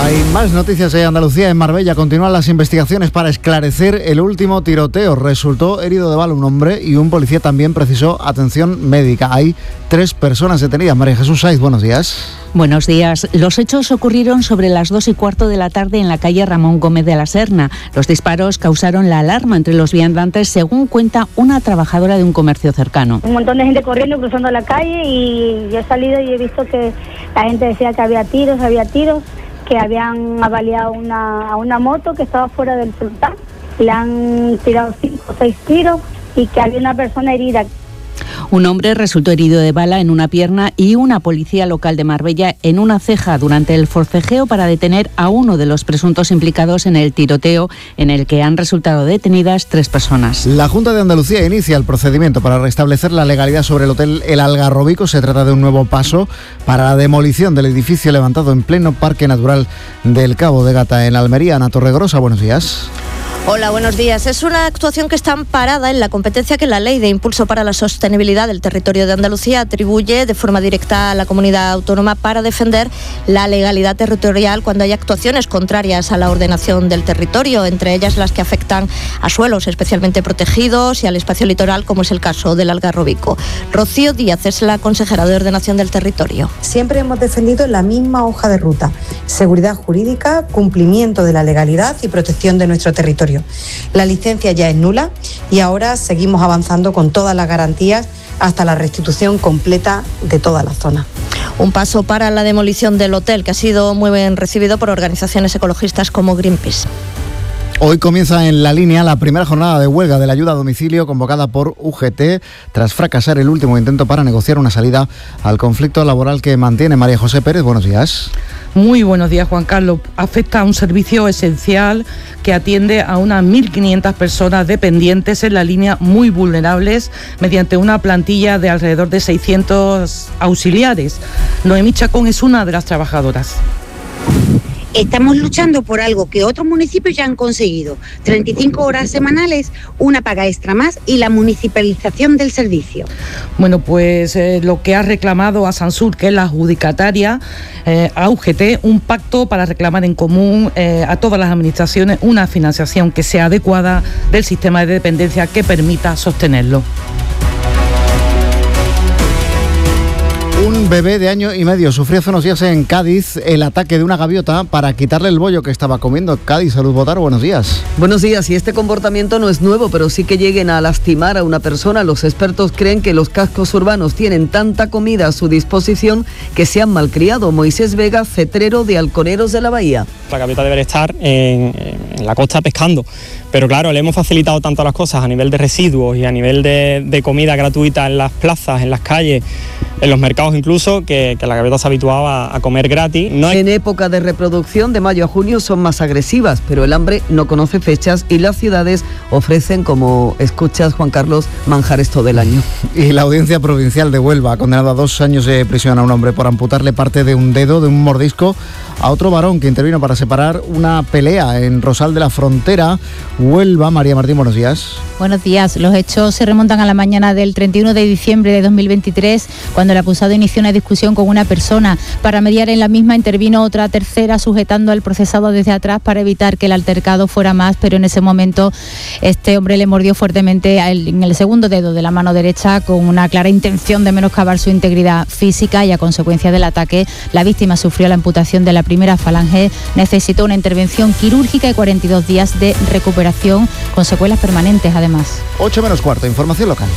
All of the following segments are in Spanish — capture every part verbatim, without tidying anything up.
Hay más noticias de Andalucía. En Marbella continúan las investigaciones para esclarecer el último tiroteo. Resultó herido de bala un hombre y un policía también precisó atención médica. Hay tres personas detenidas. María Jesús Saiz, buenos días. Buenos días. Los hechos ocurrieron sobre las dos y cuarto de la tarde en la calle Ramón Gómez de la Serna. Los disparos causaron la alarma entre los viandantes, según cuenta una trabajadora de un comercio cercano. Un montón de gente corriendo, cruzando la calle, y yo he salido y he visto que la gente decía que había tiros, había tiros, que habían avaliado una, a una moto que estaba fuera del frontal. Le han tirado cinco o seis tiros y que había una persona herida. Un hombre resultó herido de bala en una pierna y una policía local de Marbella en una ceja durante el forcejeo para detener a uno de los presuntos implicados en el tiroteo, en el que han resultado detenidas tres personas. La Junta de Andalucía inicia el procedimiento para restablecer la legalidad sobre el hotel El Algarrobico. Se trata de un nuevo paso para la demolición del edificio levantado en pleno Parque Natural del Cabo de Gata, en Almería. Ana Torregrosa, buenos días. Hola, buenos días. Es una actuación que está amparada en la competencia que la Ley de Impulso para la Sostenibilidad del Territorio de Andalucía atribuye de forma directa a la comunidad autónoma para defender la legalidad territorial cuando hay actuaciones contrarias a la ordenación del territorio, entre ellas las que afectan a suelos especialmente protegidos y al espacio litoral, como es el caso del Algarrobico. Rocío Díaz es la consejera de Ordenación del Territorio. Siempre hemos defendido la misma hoja de ruta: seguridad jurídica, cumplimiento de la legalidad y protección de nuestro territorio. La licencia ya es nula y ahora seguimos avanzando con todas las garantías hasta la restitución completa de toda la zona. Un paso para la demolición del hotel, que ha sido muy bien recibido por organizaciones ecologistas como Greenpeace. Hoy comienza en La Línea la primera jornada de huelga de la ayuda a domicilio convocada por U G T tras fracasar el último intento para negociar una salida al conflicto laboral que mantiene. María José Pérez, buenos días. Muy buenos días, Juan Carlos. Afecta a un servicio esencial que atiende a unas mil quinientas personas dependientes en la línea, muy vulnerables, mediante una plantilla de alrededor de seiscientos auxiliares. Noemí Chacón es una de las trabajadoras. Estamos luchando por algo que otros municipios ya han conseguido: treinta y cinco horas semanales, una paga extra más y la municipalización del servicio. Bueno, pues eh, lo que ha reclamado a Sansur, que es la adjudicataria, eh, a U G T, un pacto para reclamar en común eh, a todas las administraciones una financiación que sea adecuada del sistema de dependencia que permita sostenerlo. Un bebé de año y medio sufrió hace unos días en Cádiz el ataque de una gaviota para quitarle el bollo que estaba comiendo. Cádiz, Salud Botar, buenos días. Buenos días, y este comportamiento no es nuevo, pero sí que lleguen a lastimar a una persona. Los expertos creen que los cascos urbanos tienen tanta comida a su disposición que se han malcriado. Moisés Vega, cetrero de Halconeros de la Bahía. La gaviota debe estar en, en la costa pescando, pero claro, le hemos facilitado tanto las cosas a nivel de residuos y a nivel de, de comida gratuita en las plazas, en las calles, en los mercados incluso, que, que la gaviota se habituaba a comer gratis. No hay... En época de reproducción, de mayo a junio, son más agresivas, pero el hambre no conoce fechas y las ciudades ofrecen, como escuchas, Juan Carlos, manjares todo el año. Y la Audiencia Provincial de Huelva ha condenado a dos años de prisión a un hombre por amputarle parte de un dedo de un mordisco a otro varón que intervino para separar una pelea en Rosal de la Frontera, Huelva. María Martín, buenos días. Buenos días. Los hechos se remontan a la mañana del treinta y uno de diciembre de dos mil veintitrés, cuando el acusado inició una discusión con una persona. Para mediar en la misma intervino otra tercera, sujetando al procesado desde atrás para evitar que el altercado fuera más, pero en ese momento este hombre le mordió fuertemente en el segundo dedo de la mano derecha, con una clara intención de menoscabar su integridad física, y a consecuencia del ataque la víctima sufrió la amputación de la primera falange, necesitó una intervención quirúrgica y cuarenta y dos días de recuperación con secuelas permanentes además. ocho menos cuarto, información local.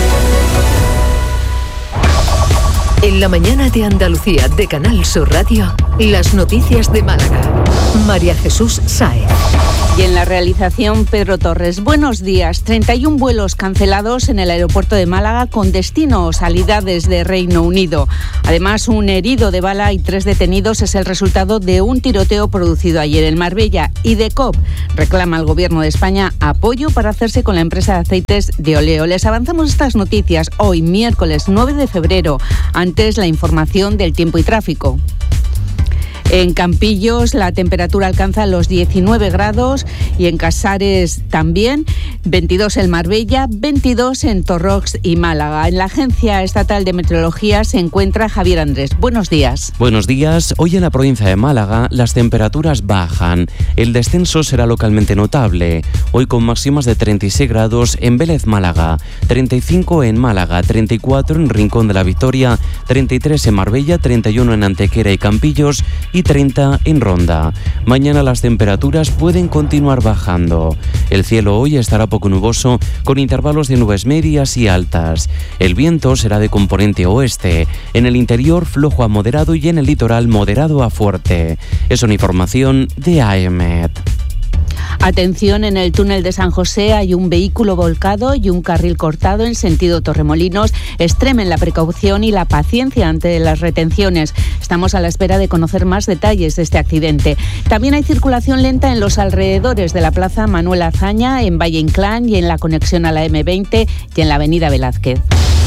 En la mañana de Andalucía de Canal Sur Radio, las noticias de Málaga. María Jesús Sáez. Y en la realización, Pedro Torres. Buenos días. treinta y un vuelos cancelados en el aeropuerto de Málaga con destino o salida desde Reino Unido. Además, un herido de bala y tres detenidos es el resultado de un tiroteo producido ayer en Marbella. Y DECOP reclama al Gobierno de España apoyo para hacerse con la empresa de aceites de Oleo. Les avanzamos estas noticias hoy, miércoles nueve de febrero. Antes, la información del tiempo y tráfico. En Campillos la temperatura alcanza los diecinueve grados y en Casares también, veintidós en Marbella, veintidós en Torrox y Málaga. En la Agencia Estatal de Meteorología se encuentra Javier Andrés. Buenos días. Buenos días. Hoy en la provincia de Málaga las temperaturas bajan. El descenso será localmente notable. Hoy con máximas de treinta y seis grados en Vélez, Málaga, treinta y cinco en Málaga, treinta y cuatro en Rincón de la Victoria, treinta y tres en Marbella, treinta y uno en Antequera y Campillos y treinta en Ronda. Mañana las temperaturas pueden continuar bajando. El cielo hoy estará poco nuboso con intervalos de nubes medias y altas. El viento será de componente oeste. En el interior flojo a moderado y en el litoral moderado a fuerte. Es una información de A E M E T. Atención, en el túnel de San José hay un vehículo volcado y un carril cortado en sentido Torremolinos. Extremen la precaución y la paciencia ante las retenciones. Estamos a la espera de conocer más detalles de este accidente. También hay circulación lenta en los alrededores de la Plaza Manuel Azaña, en Valle Inclán y en la conexión a la eme veinte y en la Avenida Velázquez.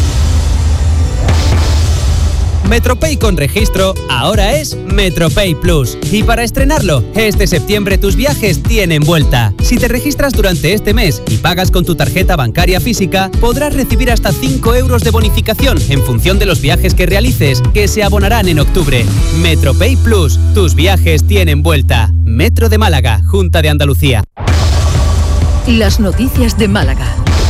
MetroPay con registro ahora es MetroPay Plus. Y para estrenarlo, este septiembre tus viajes tienen vuelta. Si te registras durante este mes y pagas con tu tarjeta bancaria física, podrás recibir hasta cinco euros de bonificación en función de los viajes que realices, que se abonarán en octubre. MetroPay Plus, tus viajes tienen vuelta. Metro de Málaga, Junta de Andalucía. Las noticias de Málaga.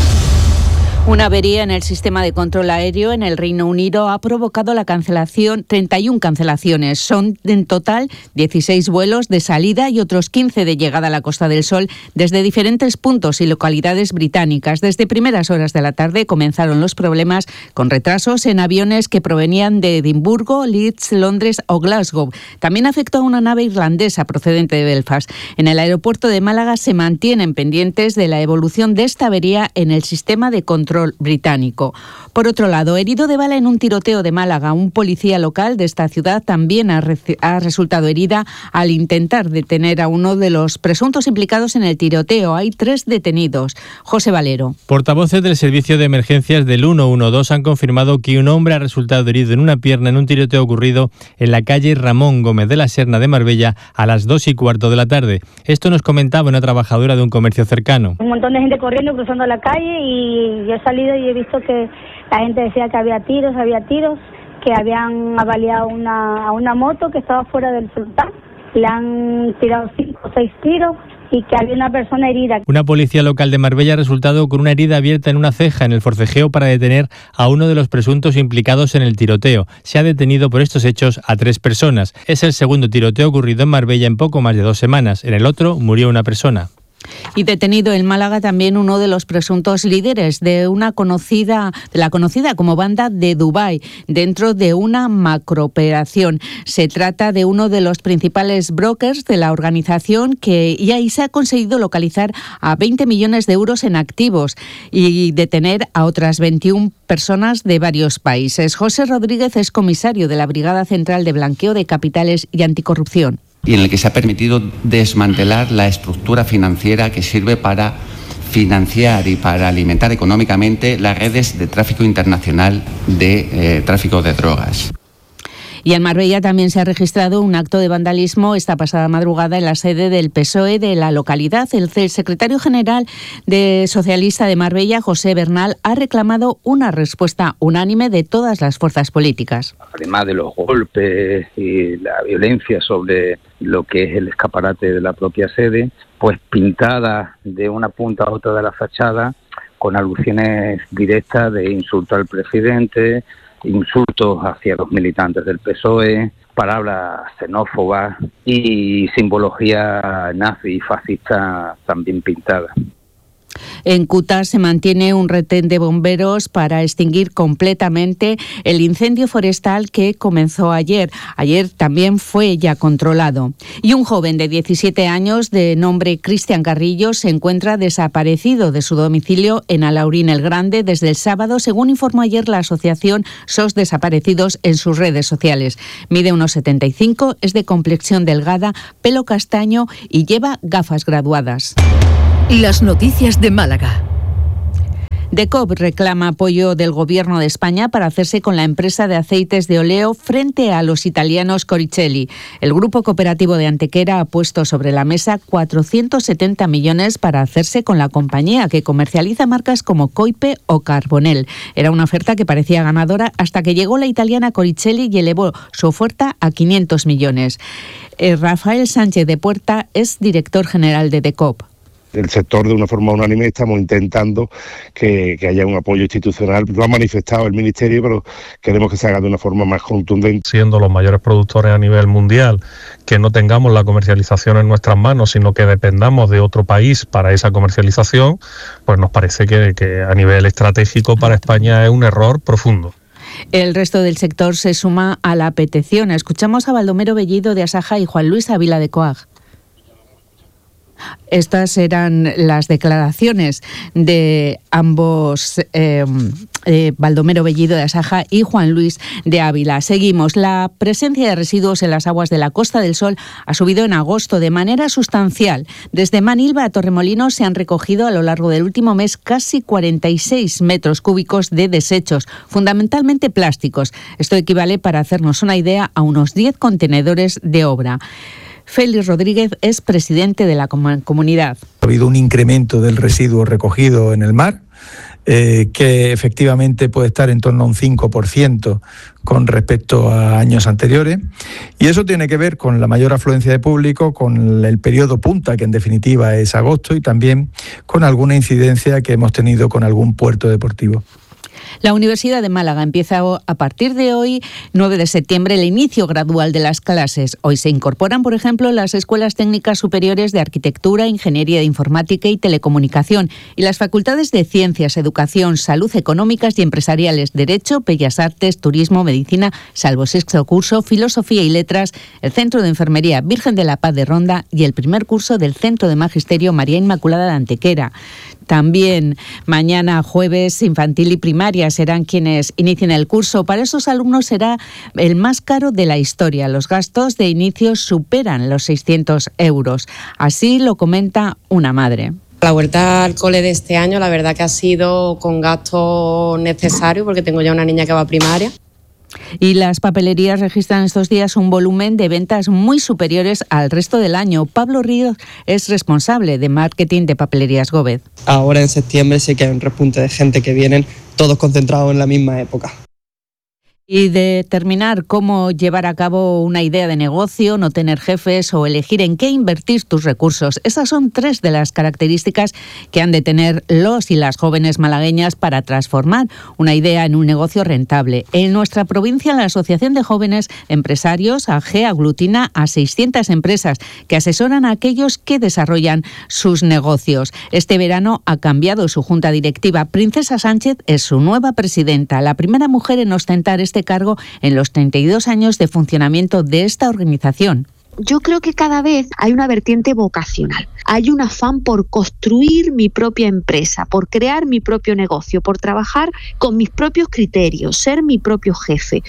Una avería en el sistema de control aéreo en el Reino Unido ha provocado la cancelación, treinta y una cancelaciones. Son en total dieciséis vuelos de salida y otros quince de llegada a la Costa del Sol desde diferentes puntos y localidades británicas. Desde primeras horas de la tarde comenzaron los problemas con retrasos en aviones que provenían de Edimburgo, Leeds, Londres o Glasgow. También afectó a una nave irlandesa procedente de Belfast. En el aeropuerto de Málaga se mantienen pendientes de la evolución de esta avería en el sistema de control británico. Por otro lado, herido de bala en un tiroteo de Málaga, un policía local de esta ciudad también ha, reci- ha resultado herida al intentar detener a uno de los presuntos implicados en el tiroteo. Hay tres detenidos. José Valero. Portavoces del Servicio de Emergencias del ciento doce han confirmado que un hombre ha resultado herido en una pierna en un tiroteo ocurrido en la calle Ramón Gómez de la Serna de Marbella a las dos y cuarto de la tarde. Esto nos comentaba una trabajadora de un comercio cercano. Un montón de gente corriendo, cruzando la calle y yo he salido y he visto que la gente decía que había tiros, había tiros, que habían avaliado una, a una moto que estaba fuera del sultán, le han tirado cinco o seis tiros y que había una persona herida. Una policía local de Marbella ha resultado con una herida abierta en una ceja en el forcejeo para detener a uno de los presuntos implicados en el tiroteo. Se ha detenido por estos hechos a tres personas. Es el segundo tiroteo ocurrido en Marbella en poco más de dos semanas. En el otro murió una persona. Y detenido en Málaga también uno de los presuntos líderes de una conocida, de la conocida como Banda de Dubái, dentro de una macrooperación. Se trata de uno de los principales brokers de la organización que y ahí se ha conseguido localizar a veinte millones de euros en activos y detener a otras veintiuna personas de varios países. José Rodríguez es comisario de la Brigada Central de Blanqueo de Capitales y Anticorrupción. Y en el que se ha permitido desmantelar la estructura financiera que sirve para financiar y para alimentar económicamente las redes de tráfico internacional de eh, tráfico de drogas. Y en Marbella también se ha registrado un acto de vandalismo esta pasada madrugada en la sede del P S O E de la localidad. El secretario general de Socialista de Marbella, José Bernal, ha reclamado una respuesta unánime de todas las fuerzas políticas. Además de los golpes y la violencia sobre lo que es el escaparate de la propia sede, pues pintada de una punta a otra de la fachada con alusiones directas de insulto al presidente, insultos hacia los militantes del P S O E, palabras xenófobas y simbología nazi y fascista también pintada. En Cuta se mantiene un retén de bomberos para extinguir completamente el incendio forestal que comenzó ayer. Ayer también fue ya controlado. Y un joven de diecisiete años de nombre Cristian Carrillo se encuentra desaparecido de su domicilio en Alaurín el Grande desde el sábado, según informó ayer la asociación S O S Desaparecidos en sus redes sociales. Mide unos setenta y cinco, es de complexión delgada, pelo castaño y lleva gafas graduadas. Las noticias de Málaga. DECOP reclama apoyo del Gobierno de España para hacerse con la empresa de aceites de oleo frente a los italianos Coricelli. El grupo cooperativo de Antequera ha puesto sobre la mesa cuatrocientos setenta millones para hacerse con la compañía, que comercializa marcas como Coipe o Carbonell. Era una oferta que parecía ganadora hasta que llegó la italiana Coricelli y elevó su oferta a quinientos millones. Eh, Rafael Sánchez de Puerta es director general de DECOP. El sector, de una forma unánime, estamos intentando que, que haya un apoyo institucional. Lo ha manifestado el Ministerio, pero queremos que se haga de una forma más contundente. Siendo los mayores productores a nivel mundial, que no tengamos la comercialización en nuestras manos, sino que dependamos de otro país para esa comercialización, pues nos parece que, que a nivel estratégico para España es un error profundo. El resto del sector se suma a la petición. Escuchamos a Baldomero Bellido de Asaja y Juan Luis Ávila de Coag. Estas eran las declaraciones de ambos, eh, eh, Baldomero Bellido de Asaja y Juan Luis de Ávila. Seguimos. La presencia de residuos en las aguas de la Costa del Sol ha subido en agosto de manera sustancial. Desde Manilva a Torremolinos se han recogido a lo largo del último mes casi cuarenta y seis metros cúbicos de desechos, fundamentalmente plásticos. Esto equivale, para hacernos una idea, a unos diez contenedores de obra. Félix Rodríguez es presidente de la comunidad. Ha habido un incremento del residuo recogido en el mar, eh, que efectivamente puede estar en torno a un cinco por ciento con respecto a años anteriores, y eso tiene que ver con la mayor afluencia de público, con el periodo punta, que en definitiva es agosto, y también con alguna incidencia que hemos tenido con algún puerto deportivo. La Universidad de Málaga empieza a partir de hoy, nueve de septiembre, el inicio gradual de las clases. Hoy se incorporan, por ejemplo, las escuelas técnicas superiores de Arquitectura, Ingeniería de Informática y Telecomunicación, y las facultades de Ciencias, Educación, Salud, Económicas y Empresariales, Derecho, Bellas Artes, Turismo, Medicina, salvo sexto curso, Filosofía y Letras, el Centro de Enfermería Virgen de la Paz de Ronda y el primer curso del Centro de Magisterio María Inmaculada de Antequera. También mañana jueves, infantil y primaria serán quienes inicien el curso. Para esos alumnos será el más caro de la historia. Los gastos de inicio superan los seiscientos euros. Así lo comenta una madre. La vuelta al cole de este año, la verdad que ha sido con gastos necesarios, porque tengo ya una niña que va a primaria. Y las papelerías registran estos días un volumen de ventas muy superiores al resto del año. Pablo Ríos es responsable de marketing de Papelerías Gómez. Ahora en septiembre sí que hay un repunte de gente que vienen todos concentrados en la misma época. Y determinar cómo llevar a cabo una idea de negocio, no tener jefes o elegir en qué invertir tus recursos. Esas son tres de las características que han de tener los y las jóvenes malagueñas para transformar una idea en un negocio rentable. En nuestra provincia, la Asociación de Jóvenes Empresarios, A G, aglutina a seiscientas empresas que asesoran a aquellos que desarrollan sus negocios. Este verano ha cambiado su junta directiva. Princesa Sánchez es su nueva presidenta, la primera mujer en ostentar este cargo en los treinta y dos años de funcionamiento de esta organización. Yo creo que cada vez hay una vertiente vocacional. Hay un afán por construir mi propia empresa, por crear mi propio negocio, por trabajar con mis propios criterios, ser mi propio jefe.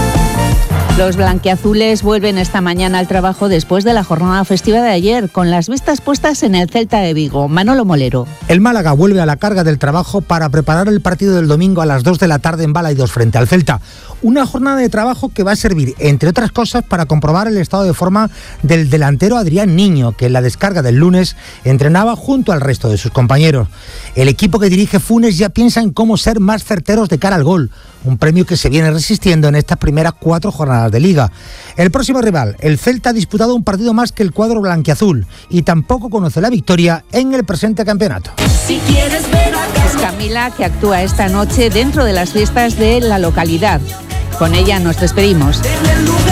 Los blanquiazules vuelven esta mañana al trabajo después de la jornada festiva de ayer, con las vistas puestas en el Celta de Vigo. Manolo Molero. El Málaga vuelve a la carga del trabajo para preparar el partido del domingo a las dos de la tarde en Balaidos frente al Celta. Una jornada de trabajo que va a servir, entre otras cosas, para comprobar el estado de forma del delantero Adrián Niño, que en la descarga del lunes entrenaba junto al resto de sus compañeros. El equipo que dirige Funes ya piensa en cómo ser más certeros de cara al gol, un premio que se viene resistiendo en estas primeras cuatro jornadas de Liga. El próximo rival, el Celta, ha disputado un partido más que el cuadro blanquiazul y tampoco conoce la victoria en el presente campeonato. Si quieres ver a es Camila, que actúa esta noche dentro de las fiestas de la localidad. Con ella nos despedimos.